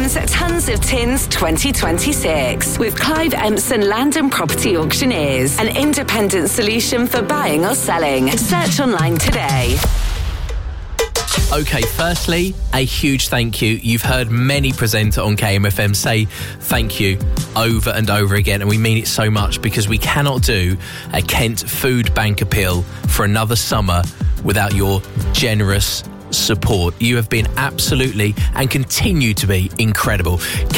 KMFM's Tons of Tins 2026 with Clive Empson Land and Property Auctioneers, an independent solution for buying or selling. Search online today. OK, firstly, a huge thank you. You've heard many presenters on KMFM say thank you over and over again, and we mean it so much because we cannot do a Kent Food Bank appeal for another summer without your generous support. You have been absolutely and continue to be incredible.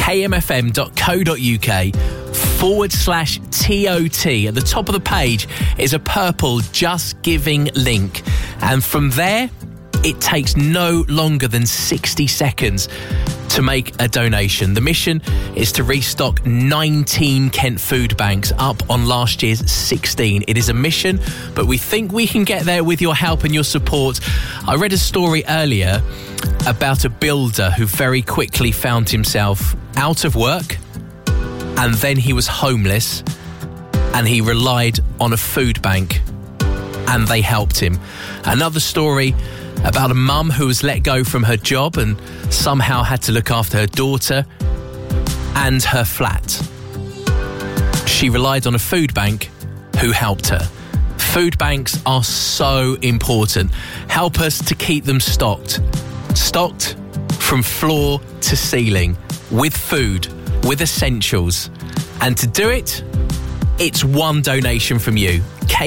kmfm.co.uk/TOT. At the top of the page is a purple Just Giving link, and from there it takes no longer than 60 seconds to make a donation. The mission is to restock 19 Kent food banks, up on last year's 16. It is a mission, but we think we can get there with your help and your support. I read a story earlier about a builder who very quickly found himself out of work, and then he was homeless, and he relied on a food bank, and they helped him. Another story about a mum who was let go from her job and somehow had to look after her daughter and her flat. She relied on a food bank who helped her. Food banks are so important. Help us to keep them stocked from floor to ceiling, with food, with essentials. And to do it, it's one donation from you.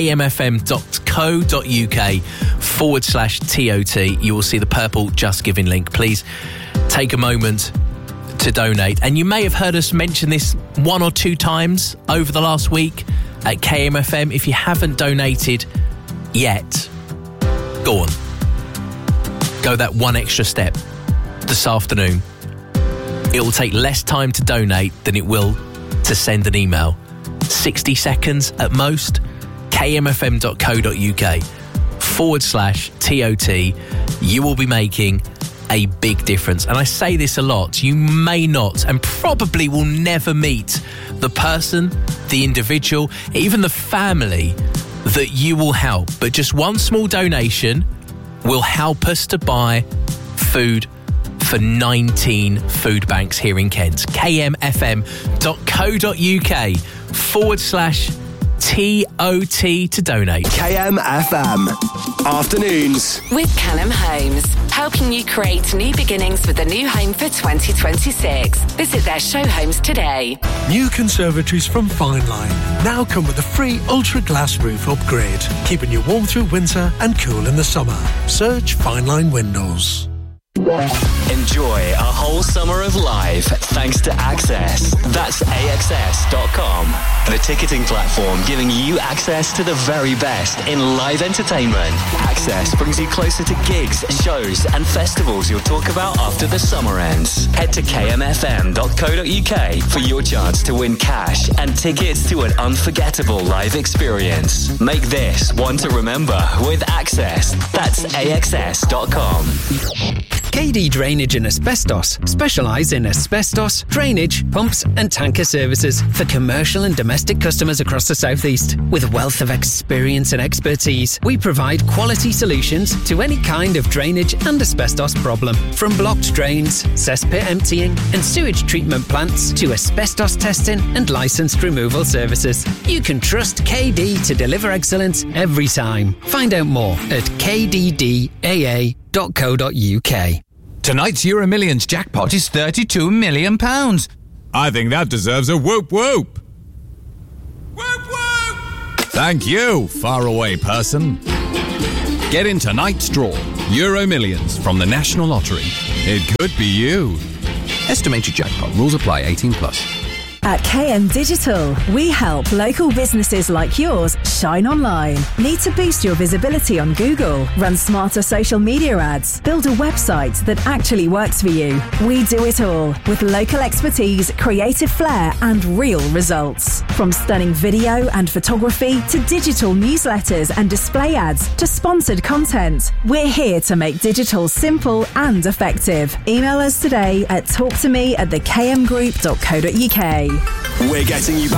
kmfm.co.uk/TOT. You will see the purple Just Giving link. Please take a moment to donate. And you may have heard us mention this one or two times over the last week at KMFM. If you haven't donated yet, go on. Go that one extra step this afternoon. It will take less time to donate than it will to send an email. 60 seconds at most. kmfm.co.uk/TOT. You will be making a big difference. And I say this a lot. You may not and probably will never meet the person, the individual, even the family that you will help. But just one small donation will help us to buy food for 19 food banks here in Kent. kmfm.co.uk/TOT to donate. KMFM Afternoons with Callum Holmes, helping you create new beginnings with a new home for 2026. Visit their show homes today. New conservatories from Fine Line now come with a free Ultra Glass roof upgrade, keeping you warm through winter and cool in the summer. Search Fine Line Windows. Enjoy a whole summer of live thanks to Access. That's AXS.com. The ticketing platform giving you access to the very best in live entertainment. Access brings you closer to gigs, shows and festivals you'll talk about after the summer ends. Head to kmfm.co.uk for your chance to win cash and tickets to an unforgettable live experience. Make this one to remember with Access. That's AXS.com. KD Drainage and Asbestos specialise in asbestos, drainage, pumps and tanker services for commercial and domestic customers across the South East. With a wealth of experience and expertise, we provide quality solutions to any kind of drainage and asbestos problem. From blocked drains, cesspit emptying and sewage treatment plants to asbestos testing and licensed removal services. You can trust KD to deliver excellence every time. Find out more at kddaa.co.uk. Tonight's Euro Millions jackpot is £32 million. I think that deserves a whoop whoop. Whoop whoop! Thank you, faraway person. Get in tonight's draw. Euro Millions from the National Lottery. It could be you. Estimated jackpot. Rules apply. 18+. At KM Digital, we help local businesses like yours shine online. Need to boost your visibility on Google, run smarter social media ads, build a website that actually works for you? We do it all with local expertise, creative flair and real results. From stunning video and photography to digital newsletters and display ads to sponsored content, we're here to make digital simple and effective. Email us today at talktome@thekmgroup.co.uk. We're getting you back